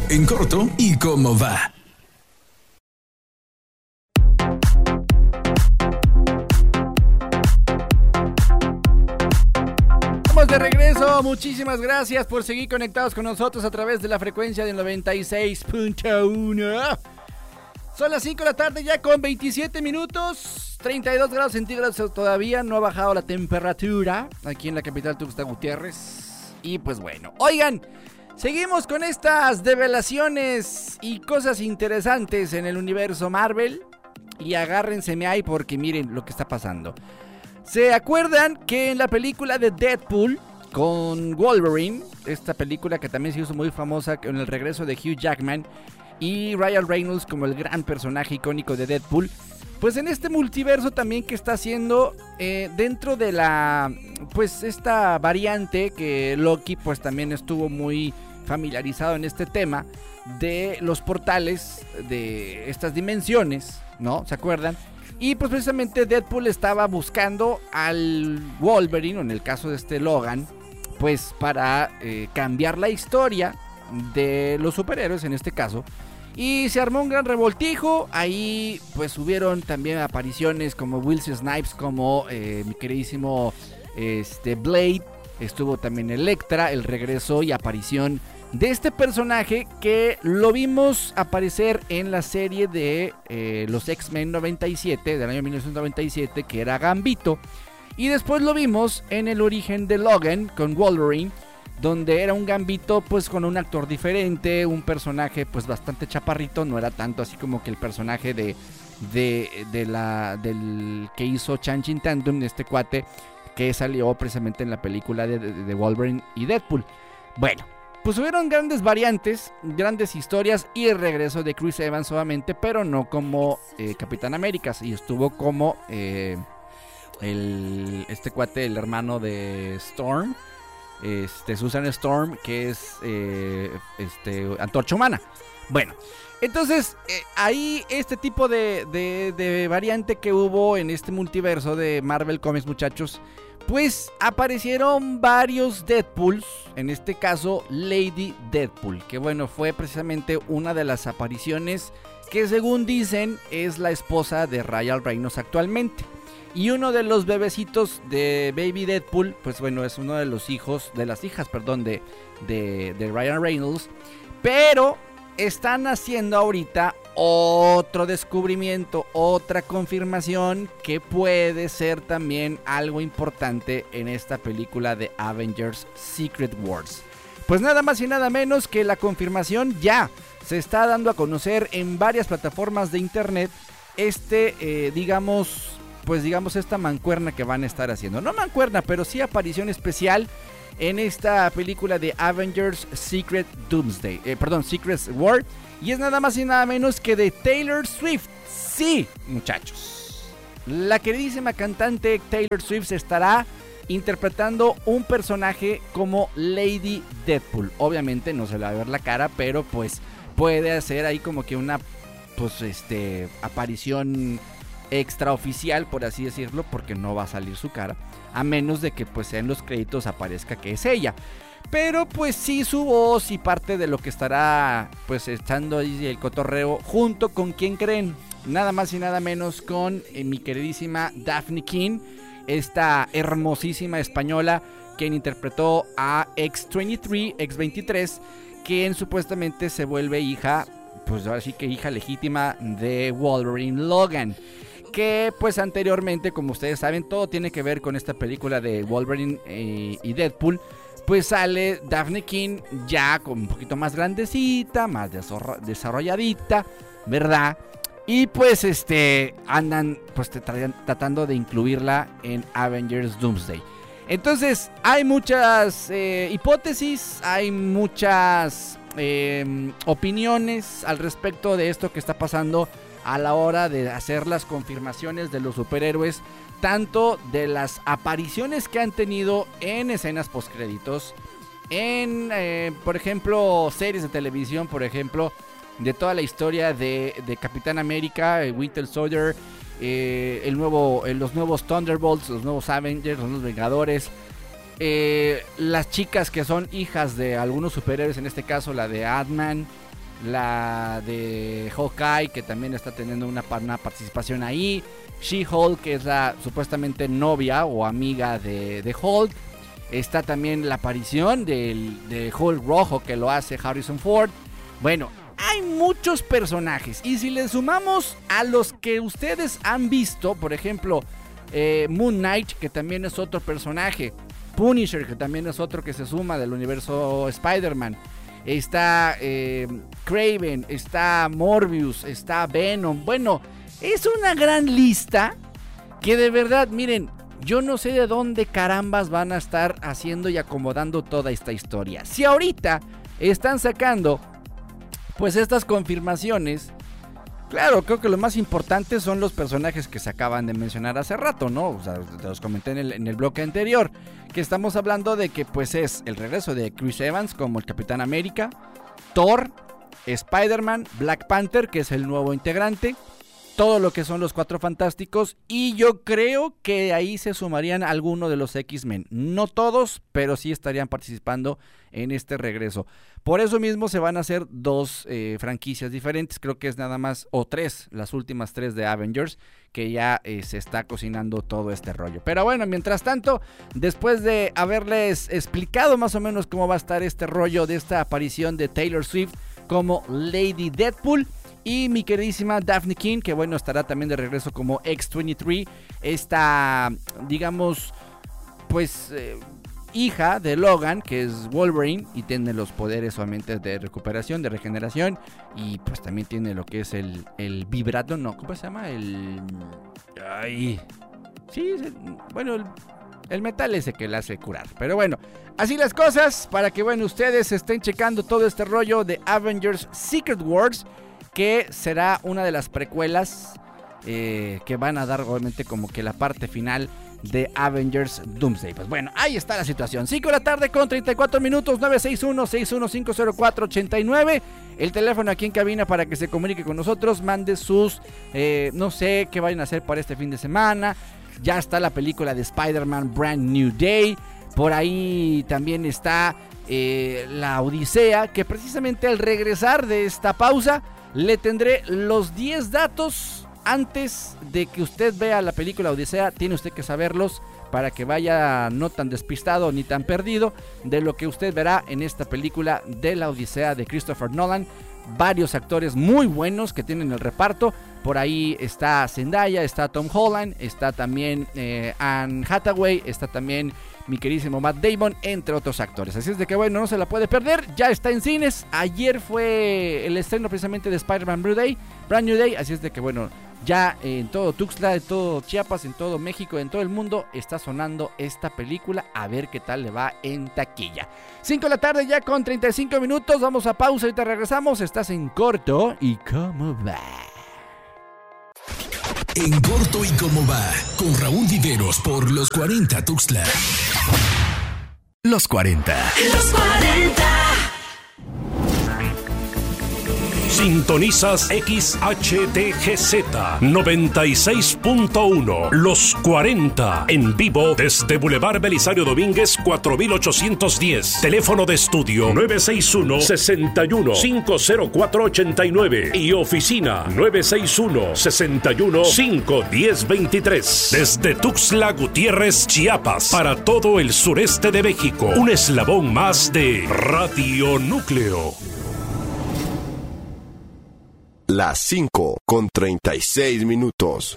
en corto y cómo va. De regreso, muchísimas gracias por seguir conectados con nosotros a través de la frecuencia del 96.1. Son las 5 de la tarde ya con 27 minutos, 32 grados centígrados, todavía no ha bajado la temperatura aquí en la capital Tuxtla Gutiérrez. Y pues bueno, oigan, seguimos con estas develaciones y cosas interesantes en el universo Marvel. Y agárrenseme ahí porque miren lo que está pasando. ¿Se acuerdan que en la película de Deadpool con Wolverine, esta película que también se hizo muy famosa con el regreso de Hugh Jackman y Ryan Reynolds como el gran personaje icónico de Deadpool, pues en este multiverso también que está haciendo dentro de la, pues esta variante que Loki pues también estuvo muy familiarizado en este tema de los portales de estas dimensiones, ¿no? ¿Se acuerdan? Y pues precisamente Deadpool estaba buscando al Wolverine, o en el caso de este Logan, pues para cambiar la historia de los superhéroes en este caso. Y se armó un gran revoltijo, ahí pues hubieron también apariciones como Wesley Snipes, como mi queridísimo Blade, estuvo también Elektra, el regreso y aparición de este personaje que lo vimos aparecer en la serie de los X-Men 97, del año 1997, que era Gambito. Y después lo vimos en el origen de Logan con Wolverine, donde era un Gambito pues con un actor diferente, un personaje pues bastante chaparrito, no era tanto así como que el personaje del que hizo Channing Tatum, este cuate que salió precisamente en la película de Wolverine y Deadpool. Bueno, pues hubieron grandes variantes, grandes historias y el regreso de Chris Evans obviamente, pero no como Capitán América, y estuvo como este cuate, el hermano de Storm, Susan Storm, que es Antorcha Humana. Bueno, entonces ahí este tipo de variante que hubo en este multiverso de Marvel Comics, muchachos, pues aparecieron varios Deadpools, en este caso Lady Deadpool, que bueno, fue precisamente una de las apariciones que según dicen es la esposa de Ryan Reynolds actualmente. Y uno de los bebecitos de Baby Deadpool, pues bueno, es uno de los hijos, de las hijas, perdón, de Ryan Reynolds. Pero están haciendo ahorita otro descubrimiento, otra confirmación que puede ser también algo importante en esta película de Avengers Secret Wars. Pues nada más y nada menos que la confirmación ya se está dando a conocer en varias plataformas de internet digamos esta mancuerna que van a estar haciendo. No mancuerna, pero sí aparición especial en esta película de Avengers Secret War. Y es nada más y nada menos que de Taylor Swift. Sí, muchachos. La queridísima cantante Taylor Swift estará interpretando un personaje como Lady Deadpool. Obviamente no se le va a ver la cara, pero pues puede hacer ahí como que una aparición extraoficial, por así decirlo, porque no va a salir su cara, a menos de que pues en los créditos aparezca que es ella. Pero pues sí, su voz y parte de lo que estará pues echando ahí el cotorreo, junto con ¿quién creen? Nada más y nada menos con mi queridísima Daphne King, esta hermosísima española quien interpretó a X-23, quien supuestamente se vuelve hija, pues ahora sí que hija legítima de Wolverine Logan. Que pues anteriormente, como ustedes saben, todo tiene que ver con esta película de Wolverine y Deadpool. Pues sale Daphne King ya con un poquito más grandecita, más desarrolladita, ¿verdad? Y pues andan pues tratando de incluirla en Avengers Doomsday. Entonces hay muchas hipótesis, hay muchas opiniones al respecto de esto que está pasando a la hora de hacer las confirmaciones de los superhéroes, tanto de las apariciones que han tenido en escenas postcréditos, en por ejemplo series de televisión, por ejemplo de toda la historia de Capitán América, Winter Soldier, los nuevos Thunderbolts, los nuevos Avengers, los nuevos Vengadores, las chicas que son hijas de algunos superhéroes, en este caso la de Ant-Man, la de Hawkeye, que también está teniendo una participación ahí. She-Hulk, que es la supuestamente novia o amiga de Hulk. Está también la aparición de Hulk rojo, que lo hace Harrison Ford. Bueno, hay muchos personajes, y si le sumamos a los que ustedes han visto, por ejemplo, Moon Knight, que también es otro personaje, Punisher, que también es otro que se suma del universo Spider-Man, está Kraven, está Morbius, está Venom. Bueno, es una gran lista que de verdad, miren, yo no sé de dónde carambas van a estar haciendo y acomodando toda esta historia. Si ahorita están sacando pues estas confirmaciones, claro, creo que lo más importante son los personajes que se acaban de mencionar hace rato, ¿no? O sea, te los comenté en el bloque anterior, que estamos hablando de que pues es el regreso de Chris Evans como el Capitán América, Thor, Spider-Man, Black Panther, que es el nuevo integrante, todo lo que son los Cuatro Fantásticos, y yo creo que ahí se sumarían algunos de los X-Men. No todos, pero sí estarían participando en este regreso. Por eso mismo se van a hacer dos franquicias diferentes, creo que es nada más, o tres, las últimas tres de Avengers, que ya se está cocinando todo este rollo. Pero bueno, mientras tanto, después de haberles explicado más o menos cómo va a estar este rollo de esta aparición de Taylor Swift como Lady Deadpool, y mi queridísima Daphne King, que bueno, estará también de regreso como X-23, esta, digamos, pues hija de Logan, que es Wolverine, y tiene los poderes solamente de recuperación, de regeneración, y pues también tiene lo que es el vibrato, no, ¿cómo se llama? El metal ese que le hace curar. Pero bueno, así las cosas, para que bueno, ustedes estén checando todo este rollo de Avengers Secret Wars, que será una de las precuelas que van a dar obviamente como que la parte final de Avengers Doomsday. Pues bueno, ahí está la situación. 5 de la tarde con 34 minutos, 961-615-0489. El teléfono aquí en cabina para que se comunique con nosotros, mande sus, no sé qué vayan a hacer para este fin de semana. Ya está la película de Spider-Man Brand New Day. Por ahí también está la Odisea, que precisamente al regresar de esta pausa le tendré los 10 datos antes de que usted vea la película Odisea. Tiene usted que saberlos para que vaya no tan despistado ni tan perdido de lo que usted verá en esta película de la Odisea de Christopher Nolan. Varios actores muy buenos que tienen el reparto. Por ahí está Zendaya, está Tom Holland, está también Anne Hathaway, está también mi queridísimo Matt Damon, entre otros actores. Así es de que bueno, no se la puede perder, ya está en cines. Ayer fue el estreno precisamente de Spider-Man Brand New Day, así es de que bueno, ya en todo Tuxtla, en todo Chiapas, en todo México, en todo el mundo está sonando esta película, a ver qué tal le va en taquilla. 5 de la tarde ya con 35 minutos, vamos a pausa, ahorita regresamos, estás en Corto y Cómo Va. En Corto y Cómo Va, con Raúl Viveros por los 40 Tuxtla. Los 40. Los 40. Sintonizas XHTGZ 96.1 Los 40 en vivo desde Boulevard Belisario Domínguez 4810. Teléfono de estudio 961-61-50489 y oficina 961-61-51023. Desde Tuxtla Gutiérrez, Chiapas, para todo el sureste de México. Un eslabón más de Radio Núcleo. Las 5 con 36 minutos.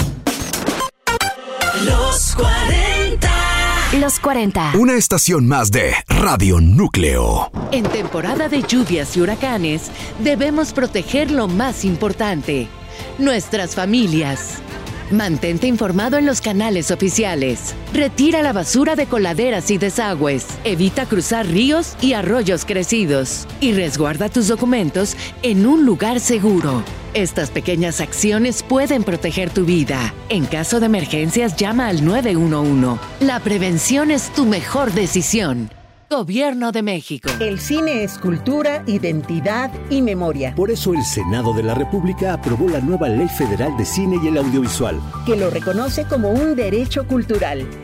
Los 40. Los 40. Una estación más de Radio Núcleo. En temporada de lluvias y huracanes, debemos proteger lo más importante: nuestras familias. Mantente informado en los canales oficiales. Retira la basura de coladeras y desagües. Evita cruzar ríos y arroyos crecidos. Y resguarda tus documentos en un lugar seguro. Estas pequeñas acciones pueden proteger tu vida. En caso de emergencias, llama al 911. La prevención es tu mejor decisión. Gobierno de México. El cine es cultura, identidad y memoria. Por eso el Senado de la República aprobó la nueva Ley Federal de Cine y el Audiovisual, que lo reconoce como un derecho cultural.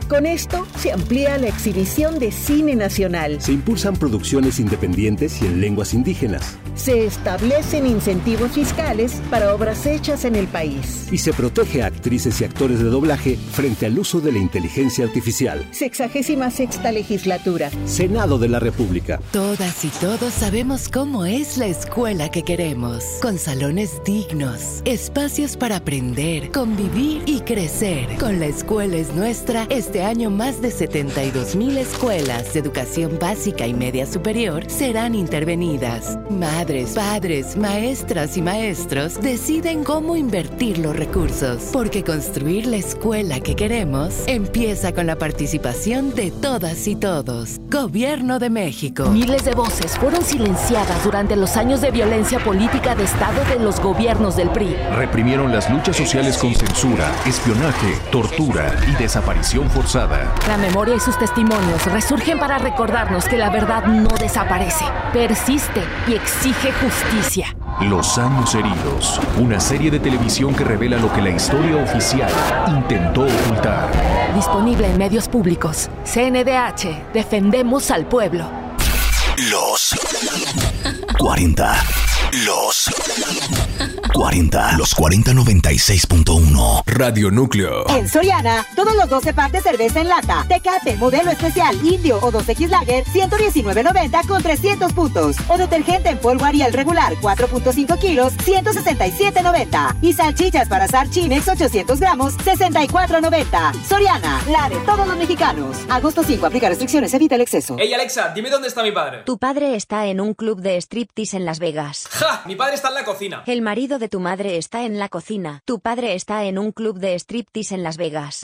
Con esto se amplía la exhibición de cine nacional. Se impulsan producciones independientes y en lenguas indígenas. Se establecen incentivos fiscales para obras hechas en el país. Y se protege a actrices y actores de doblaje frente al uso de la inteligencia artificial. 66ª legislatura. Senado de la República. Todas y todos sabemos cómo es la escuela que queremos. Con salones dignos, espacios para aprender, convivir y crecer. Con La Escuela es Nuestra, este año más de 72,000 escuelas de educación básica y media superior serán intervenidas. Madres, padres, maestras y maestros deciden cómo invertir los recursos, porque construir la escuela que queremos empieza con la participación de todas y todos. Gobierno de México. Miles de voces fueron silenciadas durante los años de violencia política de Estado de los gobiernos del PRI. Reprimieron las luchas sociales con censura, espionaje, tortura y desaparición forzada. La memoria y sus testimonios resurgen para recordarnos que la verdad no desaparece, persiste y exige justicia. Los años heridos, una serie de televisión que revela lo que la historia oficial intentó ocultar. Disponible en medios públicos. CNDH, defendemos al pueblo. Los 40. Los 40. Los 4096.1. Radio Núcleo. En Soriana, todos los 12 packs de cerveza en lata, Tecate, modelo especial, Indio o 2X Lager, $119.90 con 300 puntos. O detergente en polvo Ariel regular, 4.5 kilos, $167.90. Y salchichas para asar Chinex, 800 gramos, $64.90. Soriana, la de todos los mexicanos. Agosto 5, aplica restricciones, evita el exceso. Hey Alexa, dime dónde está mi padre. Tu padre está en un club de striptease en Las Vegas. ¡Ja! Mi padre está en la cocina. El marido de tu madre está en la cocina. Tu padre está en un club de striptease en Las Vegas.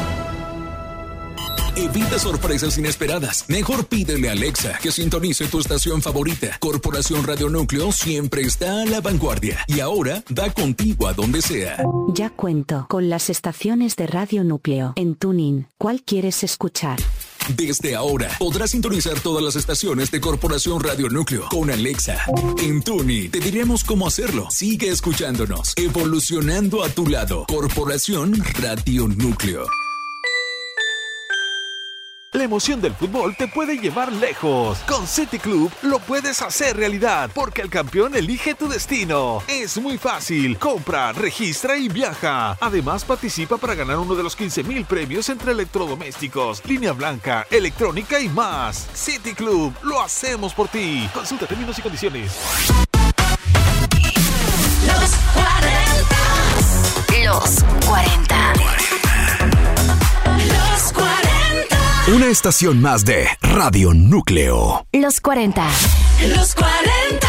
Evita sorpresas inesperadas. Mejor pídele a Alexa que sintonice tu estación favorita. Corporación Radio Núcleo siempre está a la vanguardia. Y ahora va contigo a donde sea. Ya cuento con las estaciones de Radio Núcleo. En TuneIn, ¿cuál quieres escuchar? Desde ahora podrás sintonizar todas las estaciones de Corporación Radio Núcleo con Alexa. En TuneIn te diremos cómo hacerlo. Sigue escuchándonos, evolucionando a tu lado. Corporación Radio Núcleo. La emoción del fútbol te puede llevar lejos. Con City Club lo puedes hacer realidad, porque el campeón elige tu destino. Es muy fácil. Compra, registra y viaja. Además, participa para ganar uno de los 15,000 premios entre electrodomésticos, línea blanca, electrónica y más. City Club, lo hacemos por ti. Consulta términos y condiciones. Los 40. Los 40. Los 40. Una estación más de Radio Núcleo. Los 40. Los 40.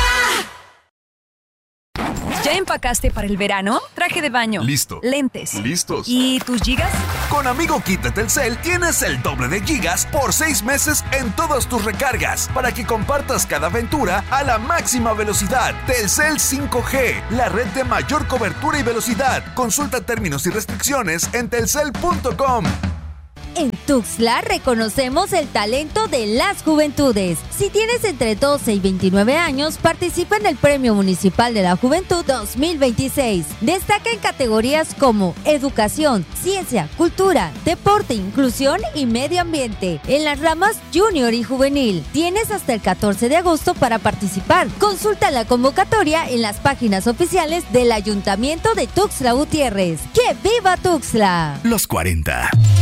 ¿Ya empacaste para el verano? Traje de baño. Listo. Lentes. Listos. ¿Y tus gigas? Con Amigo Quita Telcel tienes el doble de gigas por 6 meses en todas tus recargas, para que compartas cada aventura a la máxima velocidad. Telcel 5G, la red de mayor cobertura y velocidad. Consulta términos y restricciones en telcel.com. En Tuxtla reconocemos el talento de las juventudes. Si tienes entre 12 y 29 años, participa en el Premio Municipal de la Juventud 2026. Destaca en categorías como educación, ciencia, cultura, deporte, inclusión y medio ambiente. En las ramas junior y juvenil. Tienes hasta el 14 de agosto para participar. Consulta la convocatoria en las páginas oficiales del Ayuntamiento de Tuxtla Gutiérrez. ¡Que viva Tuxtla! Los 40.